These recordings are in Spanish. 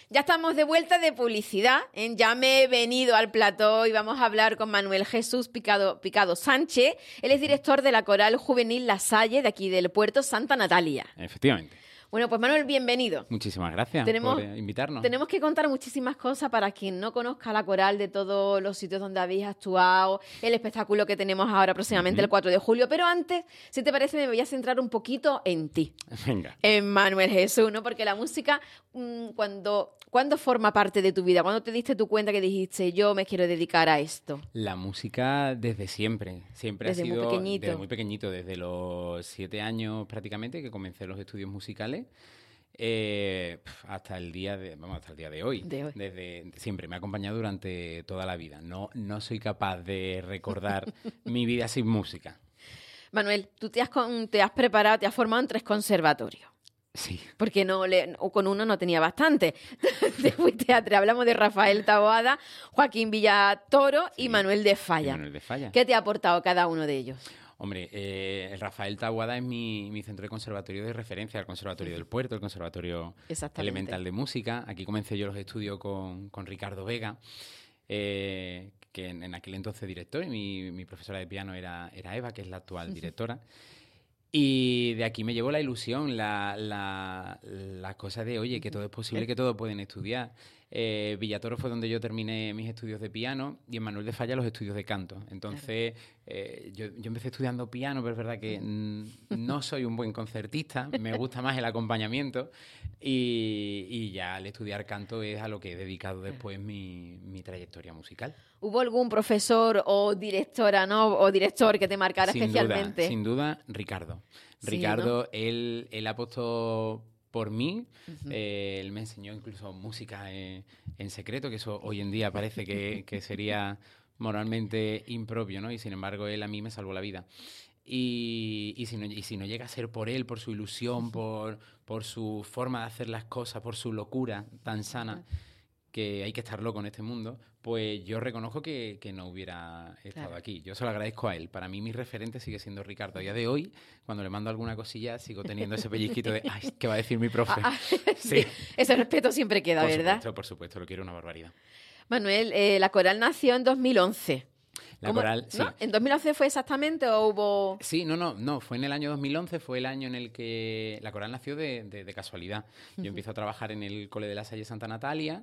Ya estamos de vuelta de publicidad, ¿eh? Ya me he venido al plató y vamos a hablar con Manuel Jesús Picado Sánchez. Él es director de la Coral Juvenil La Salle, de aquí del puerto Santa Natalia. Efectivamente. Bueno, pues Manuel, bienvenido. Muchísimas gracias por invitarnos. Tenemos que contar muchísimas cosas para quien no conozca la Coral, de todos los sitios donde habéis actuado, el espectáculo que tenemos ahora próximamente el 4 de julio. Pero antes, si te parece, me voy a centrar un poquito en ti. Venga. En Manuel Jesús, ¿no? Porque la música, ¿cuándo forma parte de tu vida? ¿Cuándo te diste tu cuenta que dijiste, yo me quiero dedicar a esto? La música desde siempre. Siempre Desde ha sido... muy pequeñito. Desde muy pequeñito, desde los 7 años prácticamente, que comencé los estudios musicales. Hasta el día de hoy. Desde siempre me ha acompañado durante toda la vida. No soy capaz de recordar mi vida sin música. Manuel, tú te has preparado, te has formado en 3 conservatorios. Sí. Porque con uno no tenía bastante. Te fuiste a 3. Hablamos de Rafael Taboada, Joaquín Villatoro y Manuel de Falla. ¿Qué te ha aportado cada uno de ellos? Hombre, el Rafael Taboada es mi centro de conservatorio de referencia, el Conservatorio del Puerto, el Conservatorio Elemental de Música. Aquí comencé yo los estudios con Ricardo Vega, que en aquel entonces director, y mi profesora de piano era Eva, que es la actual directora. Y de aquí me llevó la ilusión, la cosa de, oye, que todo es posible, que todos pueden estudiar. Villatoro fue donde yo terminé mis estudios de piano y en Manuel de Falla los estudios de canto. Entonces, yo empecé estudiando piano, pero es verdad que no soy un buen concertista, me gusta más el acompañamiento y ya al estudiar canto es a lo que he dedicado después mi trayectoria musical. ¿Hubo algún profesor o directora, ¿no? O director que te marcara especialmente? Sin duda, Ricardo. Sí, Ricardo, ¿no? él apostó por mí. Él me enseñó incluso música en secreto, que eso hoy en día parece que sería moralmente impropio, ¿no? Y sin embargo, él a mí me salvó la vida. Y si no llega a ser por él, por su ilusión, por su forma de hacer las cosas, por su locura tan sana, que hay que estar loco en este mundo, pues yo reconozco que no hubiera estado aquí. Yo se lo agradezco a él. Para mí mi referente sigue siendo Ricardo. A día de hoy, cuando le mando alguna cosilla, sigo teniendo ese pellizquito de ¡ay, qué va a decir mi profe! Sí. Ese respeto siempre queda, ¿verdad? Por supuesto, lo quiero una barbaridad. Manuel, la Coral nació en 2011. La Coral, sí. ¿No? ¿En 2011 fue exactamente o hubo...? Sí, no, fue en el año 2011, fue el año en el que la Coral nació de casualidad. Yo empiezo a trabajar en el Cole de la Salle Santa Natalia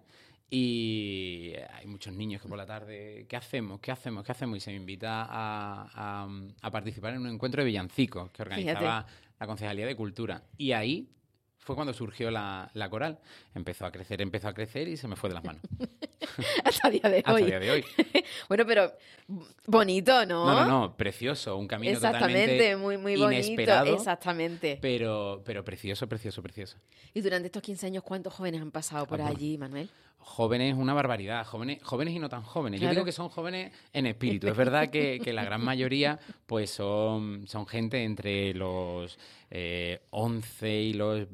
y hay muchos niños que por la tarde, ¿qué hacemos? Y se me invita a participar en un encuentro de villancicos que organizaba la Concejalía de Cultura. Y ahí fue cuando surgió la Coral. Empezó a crecer y se me fue de las manos. Hasta el día de hoy. Bueno, pero bonito, ¿no? No, precioso. Un camino totalmente muy inesperado, bonito. Exactamente. Pero precioso. Y durante estos 15 años, ¿cuántos jóvenes han pasado por allí, Manuel? Jóvenes, una barbaridad. Jóvenes y no tan jóvenes. Claro. Yo digo que son jóvenes en espíritu. Es verdad que la gran mayoría pues son gente entre los 11 y los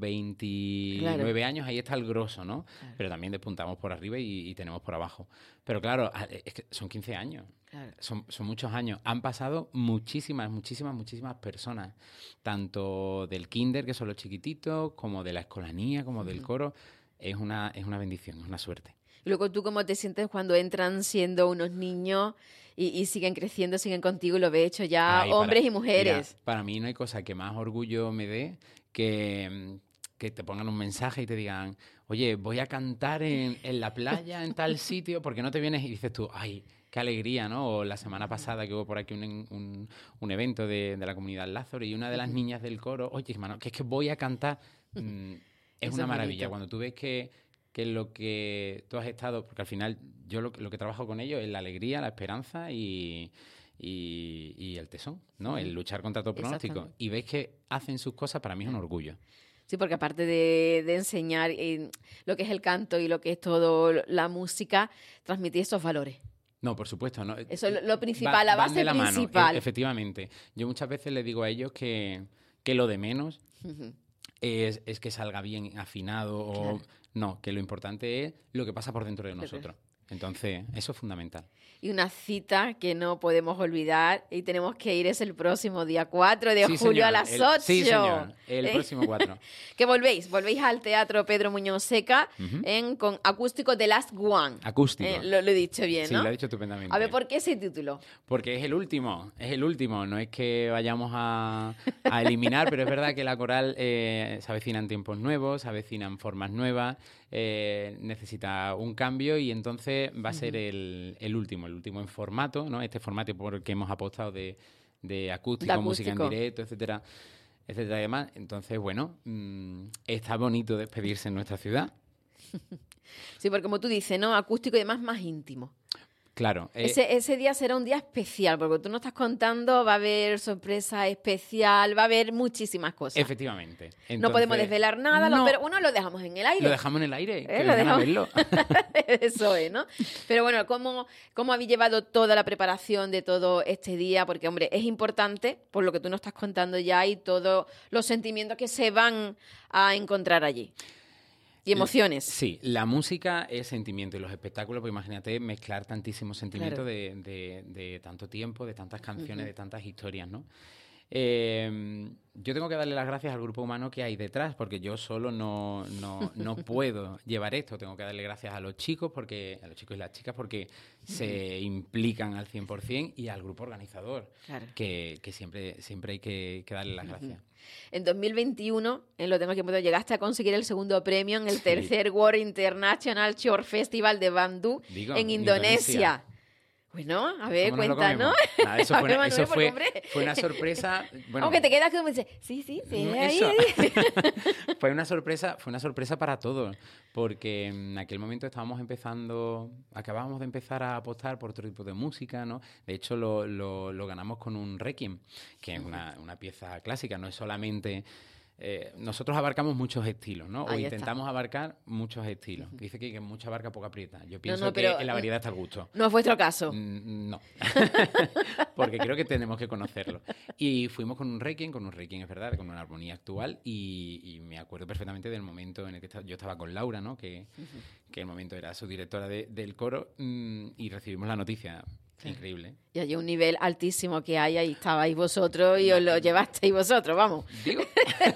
29 años. Ahí está el grosso, ¿no? Claro. Pero también despuntamos por arriba y tenemos por abajo. Pero claro, es que son 15 años. Claro. Son muchos años. Han pasado muchísimas personas. Tanto del kinder, que son los chiquititos, como de la escolanía, como del coro. Es una bendición, es una suerte. Y luego, ¿tú cómo te sientes cuando entran siendo unos niños y siguen creciendo, siguen contigo y lo ves hecho ya hombres y mujeres? Mira, para mí no hay cosa que más orgullo me dé que te pongan un mensaje y te digan, oye, voy a cantar en la playa, en tal sitio, ¿por qué no te vienes? Y dices tú, ay, qué alegría, ¿no? O la semana pasada que hubo por aquí un evento de la comunidad Lázaro y una de las niñas del coro, oye, hermano, que es que voy a cantar... Es una maravilla cuando tú ves que lo que tú has estado, porque al final yo lo que trabajo con ellos es la alegría, la esperanza y el tesón, ¿no? El luchar contra todo pronóstico. Y ves que hacen sus cosas, para mí es un orgullo. Sí, porque aparte de enseñar lo que es el canto y lo que es todo la música, transmitir esos valores. No, por supuesto. No. Eso es lo principal, la base principal. Mano, efectivamente. Yo muchas veces les digo a ellos que lo de menos... Es que salga bien afinado o... No, que lo importante es lo que pasa por dentro de nosotros. Entonces, eso es fundamental. Y una cita que no podemos olvidar y tenemos que ir es el próximo día 4 de julio, señor, a las 8. Sí, señor, el próximo 4. Que volvéis al Teatro Pedro Muñoz Seca con Acústico The Last One. Acústico. Lo he dicho bien, ¿no? Sí, lo he dicho estupendamente. A ver, ¿por qué ese título? Porque es el último. No es que vayamos a eliminar, pero es verdad que la coral se avecinan tiempos nuevos, se avecinan formas nuevas, necesita un cambio y entonces va a ser el último en formato, ¿no? Este formato por el que hemos apostado de acústico, música en directo, etcétera, etcétera y demás. Entonces, bueno, está bonito despedirse en nuestra ciudad. Sí, porque como tú dices, ¿no? Acústico y demás más íntimo. Claro. Ese día será un día especial, porque tú nos estás contando, va a haber sorpresa especial, va a haber muchísimas cosas. Efectivamente. Entonces, no podemos desvelar nada, pero uno lo dejamos en el aire. Lo dejamos en el aire, que lo dejamos... a verlo. Eso es, ¿no? Pero bueno, ¿cómo habéis llevado toda la preparación de todo este día? Porque, hombre, es importante, por lo que tú nos estás contando ya, y todos los sentimientos que se van a encontrar allí. Y emociones. Sí, la música es sentimiento y los espectáculos, pues imagínate mezclar tantísimos sentimientos de tanto tiempo, de tantas canciones, de tantas historias, ¿no? Yo tengo que darle las gracias al grupo humano que hay detrás, porque yo solo no puedo llevar esto. Tengo que darle gracias a los chicos y las chicas porque se implican al 100% y al grupo organizador, que siempre hay que darle las gracias. En 2021, lo tengo que poner, llegaste a conseguir el segundo premio en el tercer World International Short Festival de Bandung en Indonesia. Bueno, a ver, cuéntanos. Nada, eso fue una sorpresa. Bueno, aunque te quedas como dices, sí, ahí. Fue una sorpresa para todos, porque en aquel momento acabábamos de empezar a apostar por otro tipo de música, ¿no? De hecho, lo ganamos con un requiem, que es una pieza clásica, no es solamente... nosotros abarcamos muchos estilos, ¿no? O intentamos abarcar muchos estilos. Dice que mucha abarca, poca aprieta. Yo pienso que en la variedad está el gusto. No es vuestro caso. No. Porque creo que tenemos que conocerlo. Y fuimos con un requiem, es verdad, con una armonía actual. Y me acuerdo perfectamente del momento en el que yo estaba con Laura, ¿no? Que el momento era su directora del coro, y recibimos la noticia. Increíble. Y hay un nivel altísimo que hay, ahí estabais vosotros y os lo llevasteis vosotros, vamos. Digo.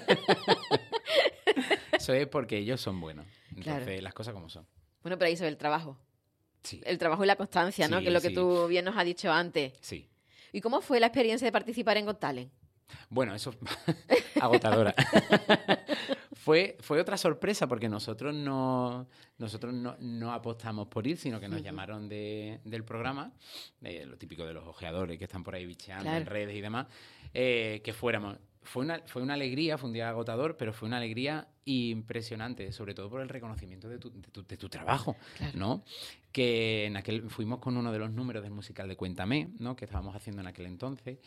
Eso es porque ellos son buenos. Entonces, las cosas como son. Bueno, pero ahí se ve el trabajo. Sí. El trabajo y la constancia, ¿no? Que es lo que tú bien nos has dicho antes. Sí. ¿Y cómo fue la experiencia de participar en Got Talent? Bueno, eso agotadora. Fue otra sorpresa porque nosotros no apostamos por ir, sino que nos llamaron del programa, lo típico de los ojeadores que están por ahí bicheando en redes y demás, que fuéramos. Fue una alegría, fue un día agotador, pero fue una alegría impresionante, sobre todo por el reconocimiento de tu trabajo, ¿no? Que fuimos con uno de los números del musical de Cuéntame, ¿no? Que estábamos haciendo en aquel entonces.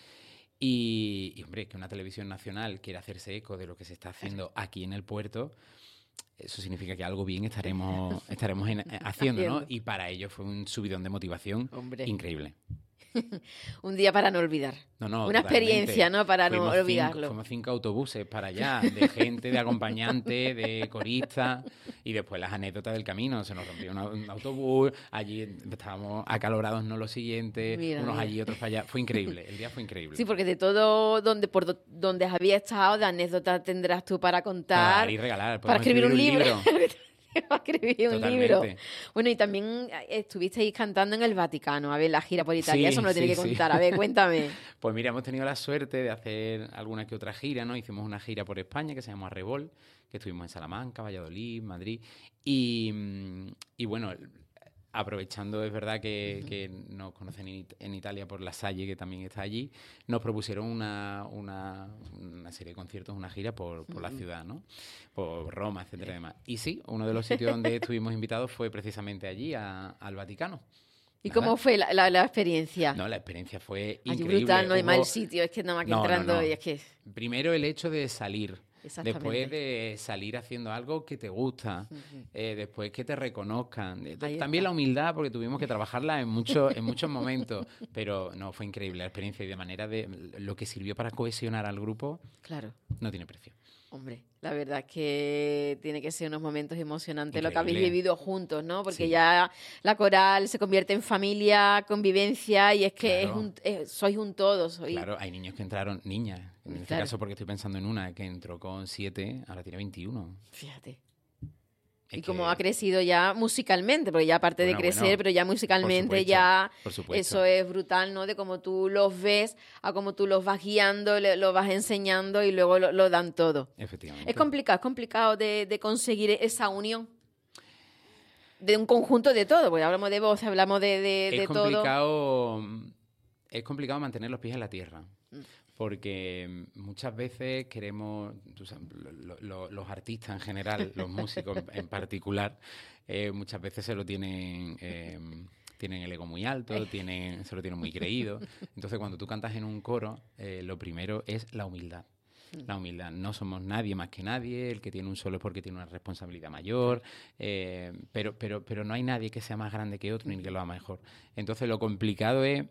Y, hombre, que una televisión nacional quiera hacerse eco de lo que se está haciendo aquí en el puerto, eso significa que algo bien estaremos haciendo, ¿no? Y para ello fue un subidón de motivación increíble. Un día para no olvidar. Una experiencia, ¿no? Para no olvidarlo. Fuimos 5 autobuses para allá, de gente, de acompañante, de coristas, y después las anécdotas del camino. Se nos rompió un autobús, allí estábamos acalorados, no lo siguiente, unos allí, otros para allá. Fue increíble, el día fue increíble. Sí, porque de todo por donde había estado, de anécdotas tendrás tú para contar. Para regalar, para escribir un libro. Va a escribir un libro. Totalmente. Bueno, y también estuvisteis cantando en el Vaticano, a ver, la gira por Italia, eso me lo tienes que contar, a ver, cuéntame. Pues mira, hemos tenido la suerte de hacer alguna que otra gira, ¿no? Hicimos una gira por España que se llamó Arrebol, que estuvimos en Salamanca, Valladolid, Madrid, y bueno, aprovechando, es verdad que nos conocen en Italia por La Salle, que también está allí, nos propusieron una serie de conciertos, una gira por la ciudad, ¿no? Por Roma, etcétera, y demás. Y sí, uno de los sitios donde estuvimos invitados fue precisamente allí, al Vaticano. ¿Y cómo fue la experiencia? No, la experiencia fue increíble. Brutal, no hay mal sitio, es que nada más que entrando y es que... Primero el hecho de salir. Después de salir haciendo algo que te gusta, después que te reconozcan. También la humildad, porque tuvimos que trabajarla en muchos momentos, pero no, fue increíble la experiencia y de manera de lo que sirvió para cohesionar al grupo, no tiene precio. Hombre, la verdad es que tiene que ser unos momentos emocionantes Increíble. lo que habéis vivido juntos, ¿no? Porque Sí. ya la coral se convierte en familia, convivencia, y es que Claro. sois un todo. Claro, hay niños que entraron, niñas, en este Claro. caso porque estoy pensando en una que entró con 7, ahora tiene 21. Fíjate. Es Y cómo que- ha crecido ya musicalmente, porque ya aparte de Bueno, crecer, bueno, pero ya por musicalmente supuesto, ya por supuesto. eso es brutal, ¿no? De cómo tú los ves, a cómo tú los vas guiando, los vas enseñando y luego lo dan todo. Efectivamente. Es complicado de conseguir esa unión de un conjunto de todo, porque hablamos de voz, hablamos de todo. Es complicado mantener los pies en la tierra. Porque muchas veces queremos, tú sabes, los artistas en general, los músicos en particular, muchas veces se lo tienen el ego muy alto, se lo tienen muy creído. Entonces, cuando tú cantas en un coro, lo primero es la humildad. La humildad. No somos nadie más que nadie. El que tiene un solo es porque tiene una responsabilidad mayor. Pero no hay nadie que sea más grande que otro ni que lo haga mejor. Entonces, lo complicado es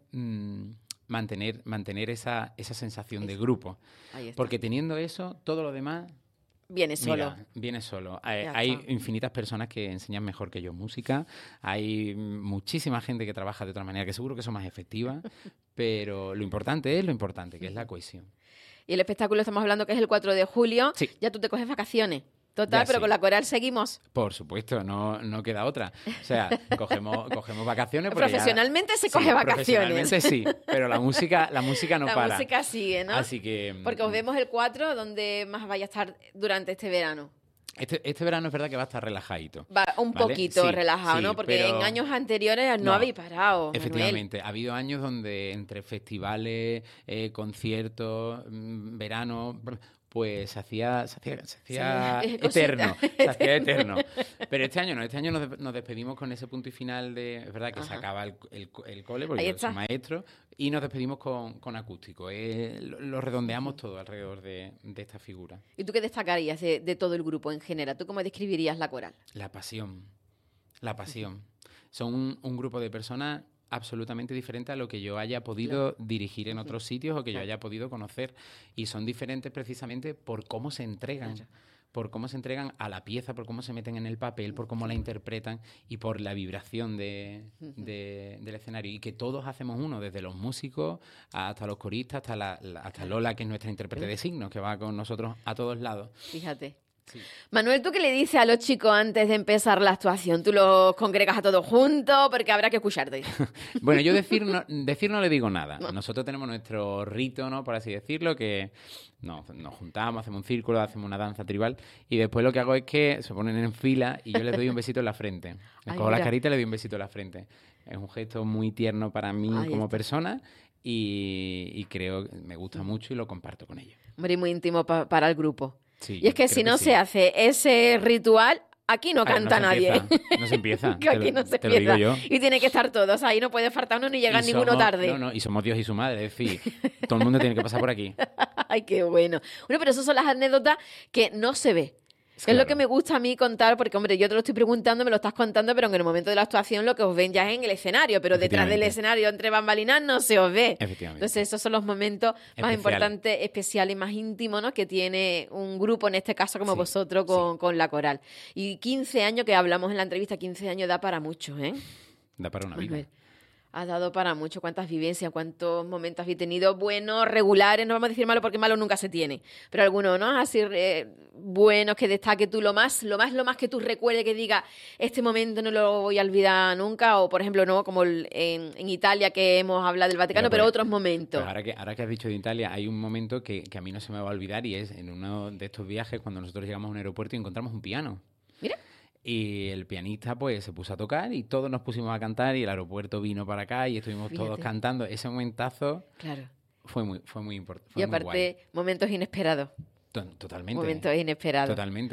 mantener esa sensación de grupo. Ahí está. Porque teniendo eso, todo lo demás Viene solo. mira, viene solo. Ya Hay está. infinitas personas que enseñan mejor que yo música. Hay muchísima gente que trabaja de otra manera, que seguro que son más efectivas. Pero lo importante es lo importante, que es la cohesión. Y el espectáculo estamos hablando que es el 4 de julio. Sí. Ya tú te coges vacaciones. Total, Ya pero sí. con la coral seguimos. Por supuesto, no queda otra. O sea, cogemos vacaciones. Porque Profesionalmente se sí, coge vacaciones. Profesionalmente sí, pero la música no La para. música sigue, ¿no? Así que... Porque os vemos el 4, donde más vaya a estar durante este verano. Este verano es verdad que va a estar relajadito. Va un ¿vale? poquito Sí, relajado, sí, ¿no? Porque pero- en años anteriores no No, habéis parado, Manuel. Efectivamente, ha habido años donde entre festivales, conciertos, verano, pues se hacía eterno, se hacía eterno. Pero este año no, este año nos despedimos con ese punto y final de, es verdad que se Ajá. acaba el cole, porque Ahí yo soy está. maestro, y nos despedimos con acústico. Lo redondeamos todo alrededor de esta figura. ¿Y tú qué destacarías de todo el grupo en general? ¿Tú cómo describirías la coral? La pasión. Son un grupo de personas absolutamente diferentes a lo que yo haya podido dirigir en otros sitios o que yo haya podido conocer. Y son diferentes precisamente por cómo se entregan. Por cómo se entregan a la pieza, por cómo se meten en el papel, por cómo la interpretan y por la vibración del escenario. Y que todos hacemos uno, desde los músicos hasta los coristas, hasta Lola, que es nuestra intérprete de signos, que va con nosotros a todos lados. Fíjate. Sí. Manuel, ¿tú qué le dices a los chicos antes de empezar la actuación? ¿Tú los congregas a todos juntos? Porque habrá que escucharte. Bueno, yo decir no le digo nada. No. Nosotros tenemos nuestro rito, ¿no? Por así decirlo, que nos juntamos, hacemos un círculo, hacemos una danza tribal y después lo que hago es que se ponen en fila y yo les doy un besito en la frente. Les cojo las caritas y les doy un besito en la frente. Es un gesto muy tierno para mí como persona y creo que me gusta mucho y lo comparto con ellos. Hombre, muy íntimo para el grupo. Sí, y es que si no se hace ese ritual, aquí no canta nadie. No se empieza. Que aquí no se te lo digo empieza. yo. Y tiene que estar todos. Ahí no puede faltar uno ni llegar ninguno tarde. No, y somos Dios y su madre. Es decir, todo el mundo tiene que pasar por aquí. Ay, qué bueno. Bueno, pero esas son las anécdotas que no se ve. Claro. Es lo que me gusta a mí contar, porque, hombre, yo te lo estoy preguntando, me lo estás contando, pero en el momento de la actuación lo que os ven ya es en el escenario, pero detrás del escenario, entre bambalinas, no se os ve. Efectivamente. Entonces, esos son los momentos más importantes, especiales y más íntimos, ¿no? Que tiene un grupo, en este caso, como vosotros, con la coral. Y 15 años, que hablamos en la entrevista, 15 años da para mucho, ¿eh? Da para una vida. Has dado para mucho. ¿Cuántas vivencias, cuántos momentos habéis tenido? Buenos, regulares, no vamos a decir malo porque malo nunca se tiene, pero algunos, ¿no? Así buenos, que destaque tú lo más que tú recuerdes, que diga, este momento no lo voy a olvidar nunca, o por ejemplo, no, como en Italia, que hemos hablado del Vaticano, pero otros momentos. Pues ahora que has dicho de Italia, hay un momento que a mí no se me va a olvidar y es en uno de estos viajes cuando nosotros llegamos a un aeropuerto y encontramos un piano. Mira. Y el pianista pues se puso a tocar y todos nos pusimos a cantar y el aeropuerto vino para acá y estuvimos todos cantando. Ese momentazo fue muy importante. Y aparte, momentos inesperados. Totalmente. Momentos inesperados. Totalmente.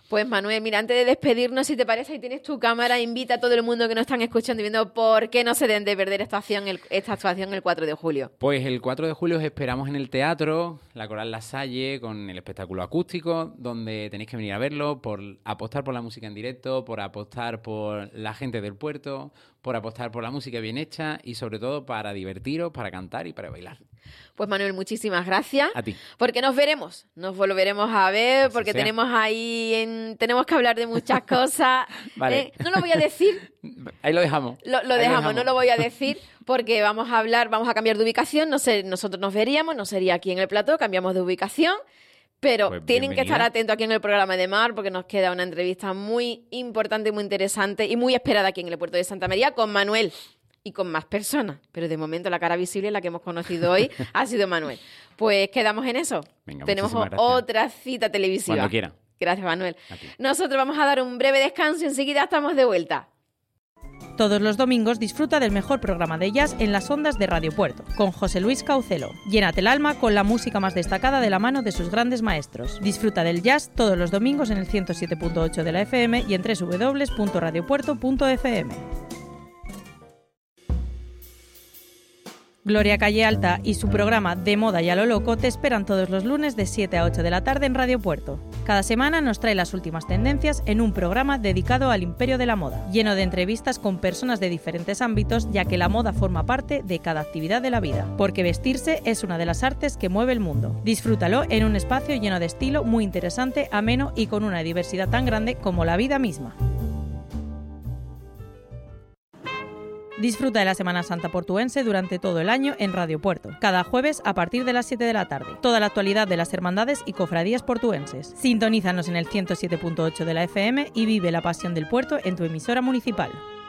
Pues Manuel, mira, antes de despedirnos, si te parece, ahí tienes tu cámara, invita a todo el mundo que nos están escuchando y viendo por qué no se deben de perder esta actuación el 4 de julio. Pues el 4 de julio os esperamos en el teatro, la Coral La Salle, con el espectáculo acústico, donde tenéis que venir a verlo, por apostar por la música en directo, por apostar por la gente del puerto, por apostar por la música bien hecha y sobre todo para divertiros, para cantar y para bailar. Pues Manuel, muchísimas gracias. A ti. Porque nos volveremos a ver, así porque sea. Tenemos que hablar de muchas cosas. Vale. No lo voy a decir. Ahí lo dejamos. Lo dejamos, no lo voy a decir porque vamos a cambiar de ubicación. No sé, nosotros nos veríamos, no sería aquí en el plató, cambiamos de ubicación. Pero pues tienen que estar atentos aquí en el programa de Mar porque nos queda una entrevista muy importante, muy interesante y muy esperada aquí en el puerto de Santa María con Manuel y con más personas. Pero de momento la cara visible, la que hemos conocido hoy, ha sido Manuel. Pues quedamos en eso. Venga, tenemos otra cita televisiva. Cuando quiera. Gracias, Manuel. Nosotros vamos a dar un breve descanso y enseguida estamos de vuelta. Todos los domingos disfruta del mejor programa de jazz en las ondas de Radio Puerto, con José Luis Caucelo. Llénate el alma con la música más destacada de la mano de sus grandes maestros. Disfruta del jazz todos los domingos en el 107.8 de la FM y en www.radiopuerto.fm. Gloria Calle Alta y su programa De Moda y a lo Loco te esperan todos los lunes de 7 a 8 de la tarde en Radio Puerto. Cada semana nos trae las últimas tendencias en un programa dedicado al imperio de la moda, lleno de entrevistas con personas de diferentes ámbitos, ya que la moda forma parte de cada actividad de la vida, porque vestirse es una de las artes que mueve el mundo. Disfrútalo en un espacio lleno de estilo, muy interesante, ameno y con una diversidad tan grande como la vida misma. Disfruta de la Semana Santa portuense durante todo el año en Radio Puerto, cada jueves a partir de las 7 de la tarde. Toda la actualidad de las hermandades y cofradías portuenses. Sintonízanos en el 107.8 de la FM y vive la pasión del puerto en tu emisora municipal.